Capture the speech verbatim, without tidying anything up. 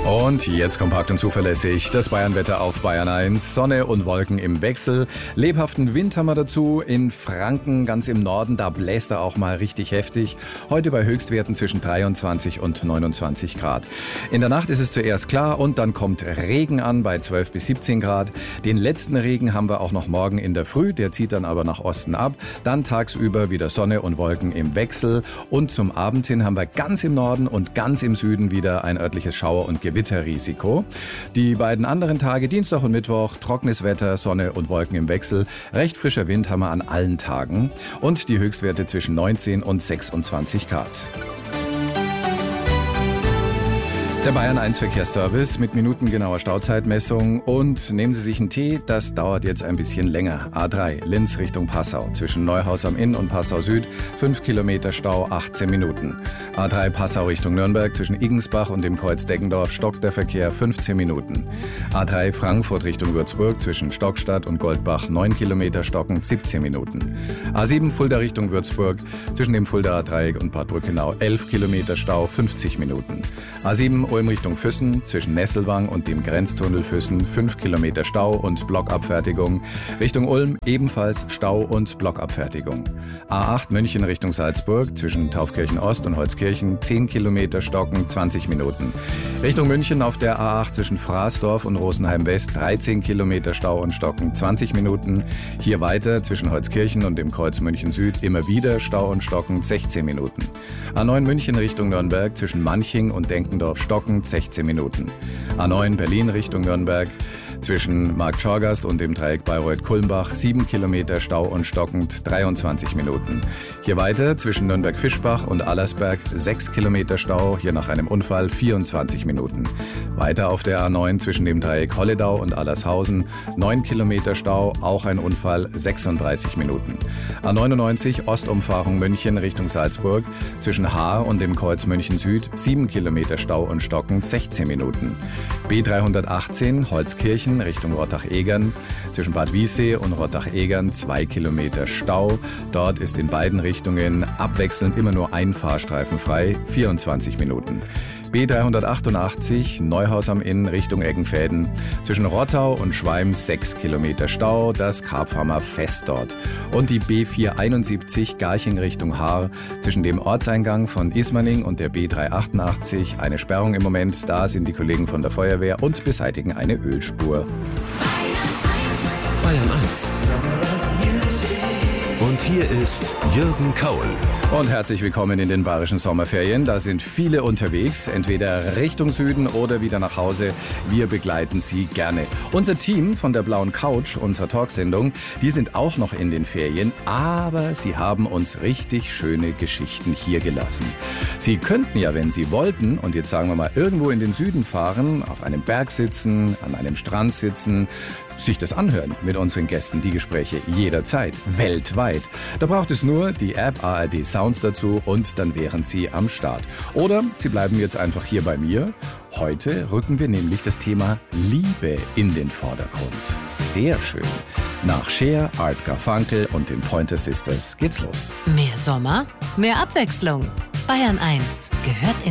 Und jetzt kompakt und zuverlässig das Bayernwetter auf Bayern eins. Sonne und Wolken im Wechsel. Lebhaften Wind haben wir dazu. In Franken, ganz im Norden, da bläst er auch mal richtig heftig. Heute bei Höchstwerten zwischen dreiundzwanzig und neunundzwanzig Grad. In der Nacht ist es zuerst klar und dann kommt Regen an bei zwölf bis siebzehn Grad. Den letzten Regen haben wir auch noch morgen in der Früh. Der zieht dann aber nach Osten ab. Dann tagsüber wieder Sonne und Wolken im Wechsel. Und zum Abend hin haben wir ganz im Norden und ganz im Süden wieder ein örtliches Schauer- und Gewitterrisiko. Die beiden anderen Tage, Dienstag und Mittwoch, trockenes Wetter, Sonne und Wolken im Wechsel. Recht frischer Wind haben wir an allen Tagen. Und die Höchstwerte zwischen neunzehn und sechsundzwanzig Grad. Der Bayern eins Verkehrsservice mit minutengenauer Stauzeitmessung. Und nehmen Sie sich einen Tee, das dauert jetzt ein bisschen länger. A drei, Linz Richtung Passau. Zwischen Neuhaus am Inn und Passau Süd, fünf Kilometer Stau, achtzehn Minuten. A drei Passau Richtung Nürnberg, zwischen Iggensbach und dem Kreuz Deggendorf stockt der Verkehr fünfzehn Minuten. A drei Frankfurt Richtung Würzburg, zwischen Stockstadt und Goldbach, neun Kilometer stockend, siebzehn Minuten. A sieben Fulda Richtung Würzburg, zwischen dem Fuldaer Dreieck und Bad Brückenau, elf Kilometer Stau, fünfzig Minuten. A sieben Ulm Richtung Füssen, zwischen Nesselwang und dem Grenztunnel Füssen, fünf Kilometer Stau und Blockabfertigung. Richtung Ulm ebenfalls Stau und Blockabfertigung. A acht München Richtung Salzburg, zwischen Taufkirchen Ost und Holzkirchen, zehn Kilometer stocken, zwanzig Minuten. Richtung München auf der A acht zwischen Fraßdorf und Rosenheim West, dreizehn Kilometer Stau und Stocken, zwanzig Minuten. Hier weiter zwischen Holzkirchen und dem Kreuz München Süd immer wieder Stau und Stocken, sechzehn Minuten. A neun München Richtung Nürnberg, zwischen Manching und Denkendorf Stocken, sechzehn Minuten. A neun Berlin Richtung Nürnberg, zwischen Markt Schorgast und dem Dreieck Bayreuth-Kulmbach, sieben Kilometer Stau und stockend, dreiundzwanzig Minuten. Hier weiter zwischen Nürnberg-Fischbach und Allersberg, sechs Kilometer Stau, hier nach einem Unfall, vierundzwanzig Minuten. Weiter auf der A neun zwischen dem Dreieck Holledau und Allershausen, neun Kilometer Stau, auch ein Unfall, sechsunddreißig Minuten. A neunundneunzig Ostumfahrung München Richtung Salzburg, zwischen Haar und dem Kreuz München Süd, sieben Kilometer Stau und stockend, sechzehn Minuten. B dreihundertachtzehn Holzkirchen Richtung Rottach-Egern, zwischen Bad Wiessee und Rottach-Egern, zwei Kilometer Stau. Dort ist in beiden Richtungen abwechselnd immer nur ein Fahrstreifen frei, vierundzwanzig Minuten. B dreihundertachtundachtzig Neuhaus am Inn Richtung Eggenfäden, zwischen Rottau und Schweims sechs Kilometer Stau, das Karpfhammer Fest dort. Und die B vierhunderteinundsiebzig Garching Richtung Haar, zwischen dem Ortseingang von Ismaning und der B dreihundertachtundachtzig eine Sperrung im Moment, da sind die Kollegen von der Feuerwehr und beseitigen eine Ölspur. Bayern eins. Und hier ist Jürgen Kaul. Und herzlich willkommen in den bayerischen Sommerferien. Da sind viele unterwegs, entweder Richtung Süden oder wieder nach Hause. Wir begleiten Sie gerne. Unser Team von der Blauen Couch, unserer Talksendung, die sind auch noch in den Ferien, aber sie haben uns richtig schöne Geschichten hier gelassen. Sie könnten ja, wenn Sie wollten, und jetzt sagen wir mal, irgendwo in den Süden fahren, auf einem Berg sitzen, an einem Strand sitzen, sich das anhören mit unseren Gästen, die Gespräche jederzeit, weltweit. Da braucht es nur die App A R D Sounds dazu und dann wären Sie am Start. Oder Sie bleiben jetzt einfach hier bei mir. Heute rücken wir nämlich das Thema Liebe in den Vordergrund. Sehr schön. Nach Cher, Art Garfunkel und den Pointer Sisters geht's los. Mehr Sommer, mehr Abwechslung. Bayern eins gehört in